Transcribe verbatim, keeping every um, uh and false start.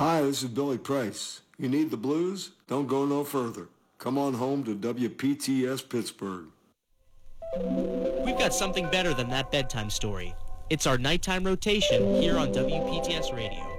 Hi, this is Billy Price. You need the blues? Don't go no further. Come on home to W P T S Pittsburgh. We've got something better than that bedtime story. It's our nighttime rotation here on W P T S Radio.